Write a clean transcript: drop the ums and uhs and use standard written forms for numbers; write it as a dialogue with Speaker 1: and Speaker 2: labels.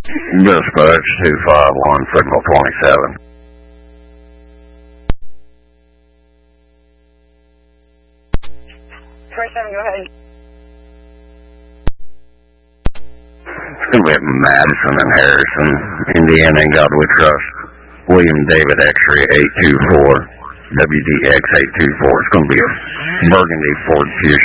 Speaker 1: Dispatch 251, signal 27.
Speaker 2: 27, go ahead.
Speaker 1: It's going to be at Madison and Harrison, Indiana, and God we trust. William David X-ray 824, WDX 824. It's going to be a Burgundy Ford Fusion.